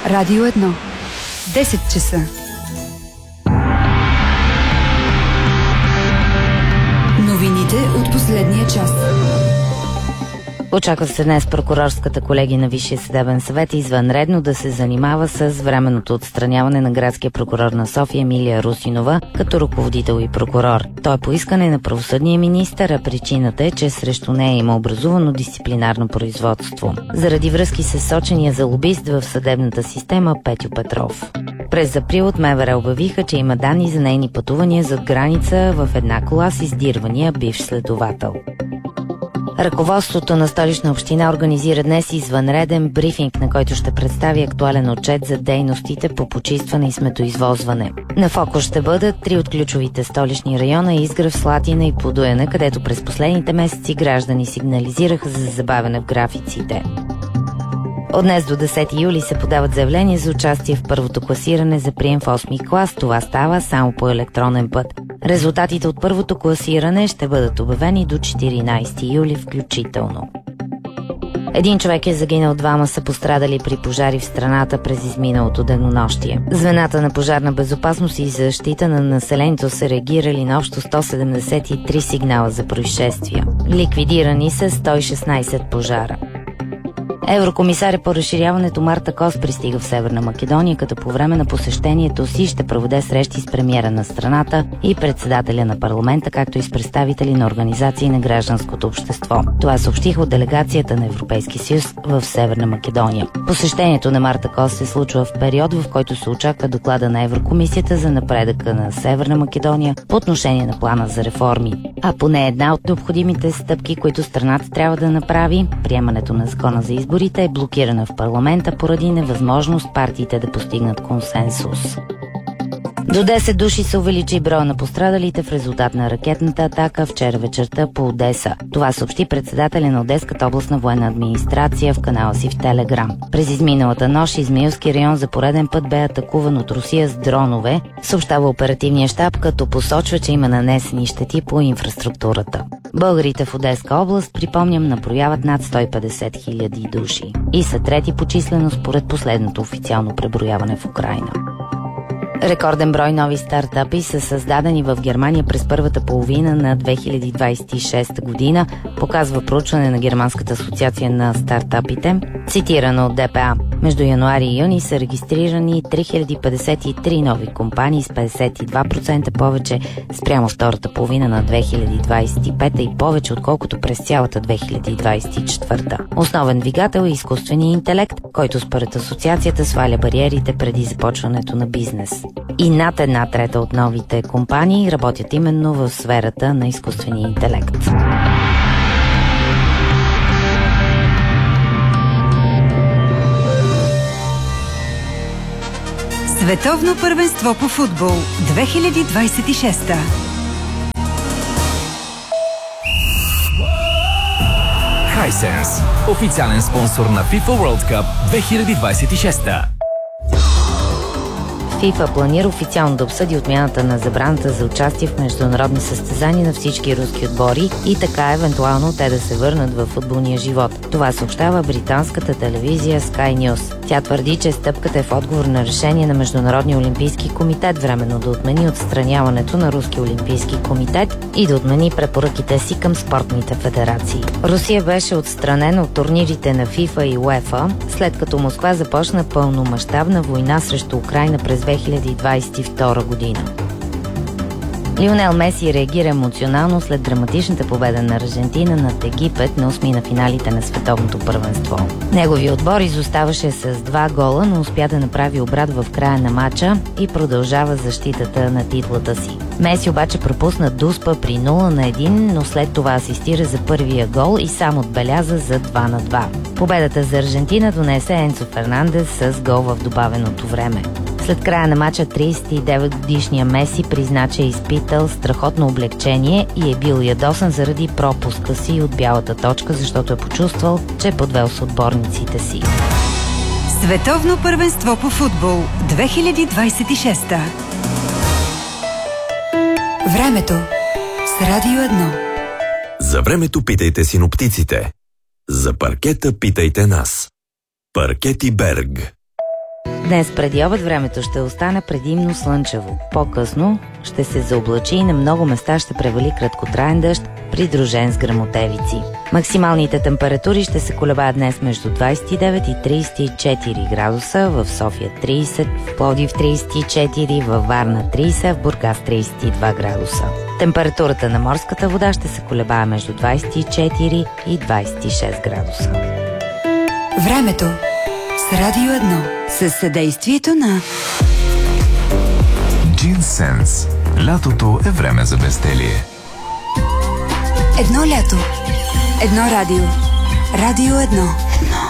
Радио 1. 10 часа. Новините от последния час. Очаква се днес прокурорската колегия на Висшия съдебен съвет извънредно да се занимава с временното отстраняване на градския прокурор на София Емилия Русинова като ръководител и прокурор. Той е по искане на правосъдния министър, а причината е, че срещу нея има образувано дисциплинарно производство. Заради връзки с сочения за лобист в съдебната система Петю Петров. През април от МВР обявиха, че има данни за нейни пътувания зад граница в една кола с издирвания бивш следовател. Ръководството на Столична община организира днес извънреден брифинг, на който ще представи актуален отчет за дейностите по почистване и сметоизвозване. На фокус ще бъдат 3 от ключовите столични района – Изгрев, Слатина и Подуяна, където през последните месеци граждани сигнализираха за забавяне в графиците. От днес до 10 юли се подават заявления за участие в първото класиране за прием в 8 клас. Това става само по електронен път. Резултатите от първото класиране ще бъдат обявени до 14 юли включително. Един човек е загинал, 2 са пострадали при пожари в страната през изминалото денонощие. Звената на пожарна безопасност и защита на населението са реагирали на общо 173 сигнала за происшествия. Ликвидирани са 116 пожара. Еврокомисаря по разширяването Марта Кос пристига в Северна Македония, като по време на посещението си ще проведе срещи с премиера на страната и председателя на парламента, както и с представители на организации на гражданското общество. Това съобщиха от делегацията на Европейския съюз в Северна Македония. Посещението на Марта Кос се случва в период, в който се очаква доклада на Еврокомисията за напредъка на Северна Македония по отношение на плана за реформи. А поне една от необходимите стъпки, които страната трябва да направи, приемането на закона за изборите, е блокирана в парламента поради невъзможност партиите да постигнат консенсус. До 10 души се увеличи броя на пострадалите в резултат на ракетната атака вчера вечерта по Одеса. Това съобщи председателя на Одеската областна военна администрация в канала си в Телеграм. През изминалата нощ Измаилски район за пореден път бе атакуван от Русия с дронове, съобщава оперативния щаб, като посочва, че има нанесени щети по инфраструктурата. Българите в Одеска област, припомням, наброяват над 150 000 души и са трети по численост според последното официално преброяване в Украйна. Рекорден брой нови стартъпи са създадени в Германия през първата половина на 2026 година, показва проучване на Германската асоциация на стартъпите, цитирано от ДПА. Между януари и юни са регистрирани 3053 нови компании с 52% повече спрямо втората половина на 2025 и повече отколкото през цялата 2024. Основен двигател е изкуственият интелект, който според асоциацията сваля бариерите преди започването на бизнес. И над 1/3 от новите компании работят именно в сферата на изкуствения интелект. Световно първенство по футбол 2026. Hisense, официален спонсор на FIFA World Cup 2026. ФИФА планира официално да обсъди отмяната на забраната за участие в международни състезания на всички руски отбори и така евентуално те да се върнат в футболния живот. Това съобщава британската телевизия Sky News. Тя твърди, че стъпката е в отговор на решение на Международния олимпийски комитет временно да отмени отстраняването на Руски олимпийски комитет и да отмени препоръките си към спортните федерации. Русия беше отстранена от турнирите на ФИФА и УЕФА, след като Москва започна пълномащабна война срещу Украйна през 2022 година. Лионел Меси реагира емоционално след драматичната победа на Аржентина над Египет на 8 на финалите на световното първенство. Неговият отбор изоставаше с 2 гола, но успя да направи обрат в края на матча и продължава защитата на титлата си. Меси обаче пропусна дуспа при 0-1, но след това асистира за първия гол и сам отбеляза за 2-2. Победата за Аржентина донесе Енцо Фернандес с гол в добавеното време. След края на матча 39-годишния Меси призна, че е изпитал страхотно облегчение и е бил ядосан заради пропуска си от бялата точка, защото е почувствал, че е подвел с отборниците си. Световно първенство по футбол 2026. Времето с Радио 1. За времето питайте синоптиците. За паркета питайте нас. Паркети Берг. Днес преди обед времето ще остане предимно слънчево. По-късно ще се заоблачи и на много места ще превали краткотраен дъжд, придружен с гръмотевици. Максималните температури ще се колебаят днес между 29 и 34 градуса, в София 30, в Пловдив 34, във Варна 30, в Бургас 32 градуса. Температурата на морската вода ще се колебае между 24 и 26 градуса. Времето с Радио 1 със съдействието на Джинсенс. Лятото е време за безделие. Едно лято, едно радио. Радио 1.